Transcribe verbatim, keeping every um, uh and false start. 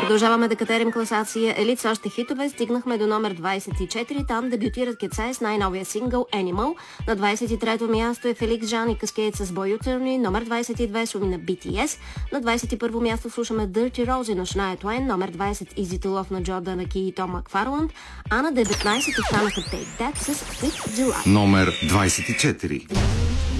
Продължаваме да катерим класация Елит с още хитове. Стигнахме до номер двайсет и четири. Там дебютират Кетсай с най-новия сингъл Animal. На двайсет и трето място е Феликс Жан и Каскейд с Boy You Turn Me. Номер двайсет и две суми на Би Ти Ес. На двайсет и първо място слушаме Dirty Rose на Shania Twain. Номер двайсет Easy to Love на Джордан Аки и Том Макфарланд. А на деветнайсето останаха Take That с Sweet July. Номер двайсет и четири.